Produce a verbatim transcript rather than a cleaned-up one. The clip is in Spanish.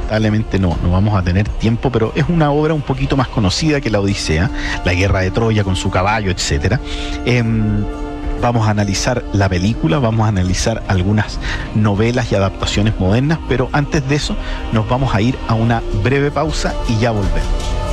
lamentablemente no, no vamos a tener tiempo, pero es una obra un poquito más conocida que la Odisea, la guerra de Troya con su caballo, etcétera. Eh, Vamos a analizar la película, vamos a analizar algunas novelas y adaptaciones modernas, pero antes de eso nos vamos a ir a una breve pausa y ya volvemos.